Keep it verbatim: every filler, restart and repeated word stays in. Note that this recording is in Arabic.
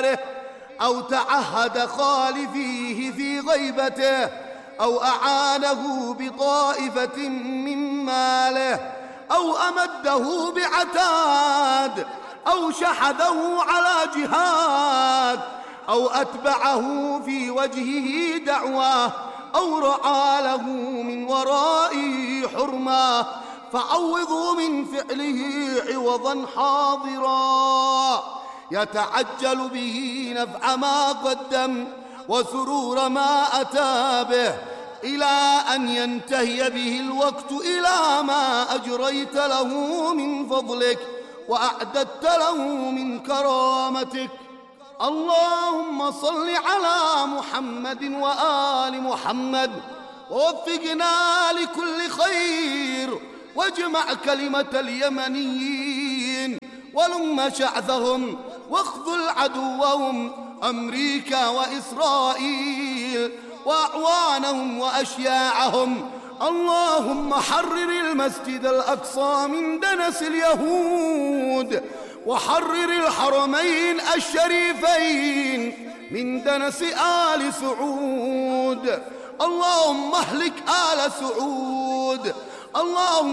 ماله، أو تعهد خالفيه في غيبته، أو أعانه بطائفة من ماله، أو أمده بعتاد، أو شحذه على جهاد، أو أتبعه في وجهه دعواه، أو رعى له من ورائه حرما، فعوضوا من فعله عوضا حاضرا، يتعجل به نفع ما قدم وسرور ما أتى به، إلى أن ينتهي به الوقت إلى ما أجريت له من فضلك وأعددت له من كرامتك. اللهم صل على محمد وآل محمد، ووفقنا لكل خير، واجمع كلمة اليمنيين، ولم شعثهم، واخذل عدوهم أمريكا وإسرائيل وأعوانهم وأشياعهم. اللهم حرر المسجد الأقصى من دنس اليهود، وحرر الحرمين الشريفين من دنس آل سعود. اللهم اهلك آل سعود. اللهم